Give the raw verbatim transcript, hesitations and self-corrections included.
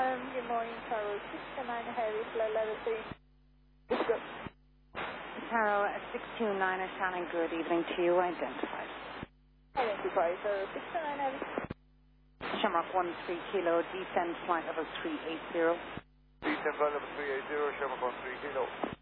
Um, good morning, Charles. six two nine Harry, flight level three. Let's go. Taro, six two nine Shannon, good evening to you. Identified. Identified, so six two nine Harry. Shamrock one three kilo, descend flight level three eight zero. Descend flight level three eight zero, Shamrock one three kilo.